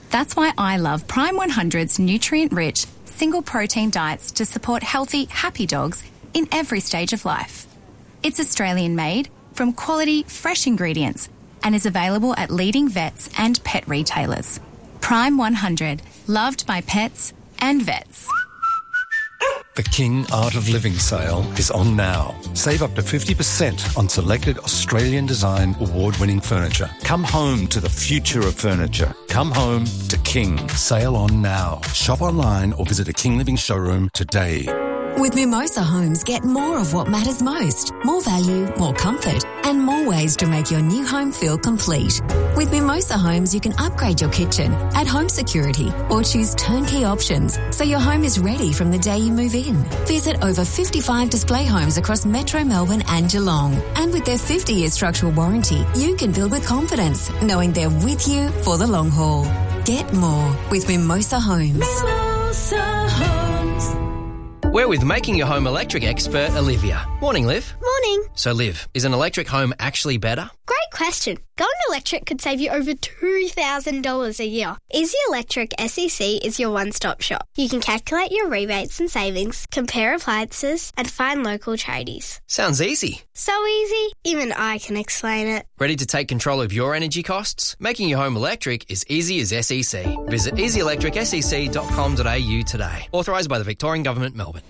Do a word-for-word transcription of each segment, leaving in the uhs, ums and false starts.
That's why I love Prime one hundred's nutrient-rich, single-protein diets to support healthy, happy dogs in every stage of life. It's Australian-made, from quality, fresh ingredients, and is available at leading vets and pet retailers. Prime one hundred, loved by pets and vets. The King Art of Living sale is on now. Save up to fifty percent on selected Australian design award-winning furniture. Come home to the future of furniture. Come home to King. Sale on now. Shop online or visit a King Living showroom today. With Mimosa Homes, get more of what matters most. More value, more comfort, and more ways to make your new home feel complete. With Mimosa Homes, you can upgrade your kitchen, add home security, or choose turnkey options so your home is ready from the day you move in. Visit over fifty-five display homes across Metro Melbourne and Geelong. And with their fifty-year structural warranty, you can build with confidence, knowing they're with you for the long haul. Get more with Mimosa Homes. Mimosa Homes. We're with Making Your Home Electric expert Olivia. Morning, Liv. Morning. So, Liv, is an electric home actually better? Great question. Going electric could save you over two thousand dollars a year. Easy Electric S E C is your one-stop shop. You can calculate your rebates and savings, compare appliances, and find local tradies. Sounds easy. So easy, even I can explain it. Ready to take control of your energy costs? Making your home electric is easy as S E C. Visit easy electric s e c dot com dot a u today. Authorised by the Victorian Government, Melbourne.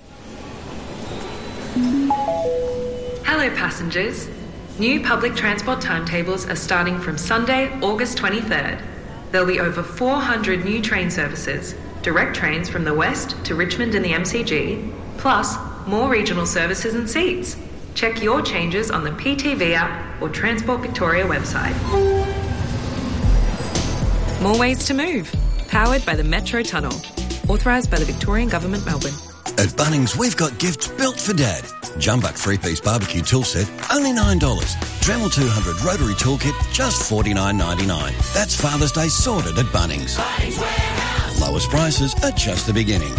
Hello passengers. New public transport timetables are starting from Sunday, August twenty-third. There'll be over four hundred new train services, direct trains from the west to Richmond and the M C G, plus more regional services and seats. Check your changes on the P T V app or Transport Victoria website. More ways to move. Powered by the Metro Tunnel. Authorised by the Victorian Government, Melbourne. At Bunnings, we've got gifts built for Dad. Jumbuck three-piece barbecue tool set, only nine dollars. Dremel two hundred rotary toolkit, just forty-nine ninety-nine. That's Father's Day sorted at Bunnings. Bunnings Warehouse. Lowest prices are just the beginning.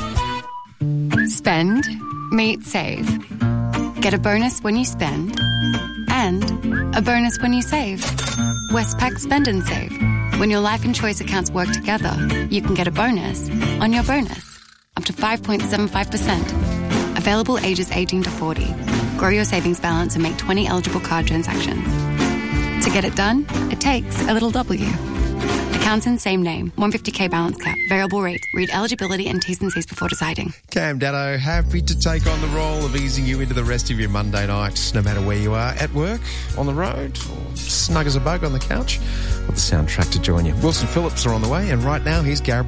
Spend, meet, save. Get a bonus when you spend, and a bonus when you save. Westpac Spend and Save. When your life and choice accounts work together, you can get a bonus on your bonus. Up to five point seven five percent. Available ages eighteen to forty. Grow your savings balance and make twenty eligible card transactions. To get it done, it takes a little W. Accounts in same name. one hundred fifty k balance cap. Variable rate. Read eligibility and T's and C's before deciding. Cam Dado, happy to take on the role of easing you into the rest of your Monday nights, no matter where you are, at work, on the road, or snug as a bug on the couch, or the soundtrack to join you. Wilson Phillips are on the way, and right now here's Gareth